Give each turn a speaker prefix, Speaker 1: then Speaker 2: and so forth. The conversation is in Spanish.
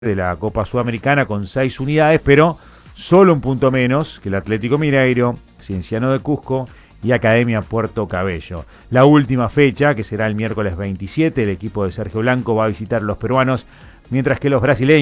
Speaker 1: de la Copa Sudamericana con 6 unidades, pero solo un punto menos que el Atlético Mineiro, Cienciano de Cusco y Academia Puerto Cabello. La última fecha, que será el miércoles 27, el equipo de Sergio Blanco va a visitar a los peruanos, mientras que los brasileños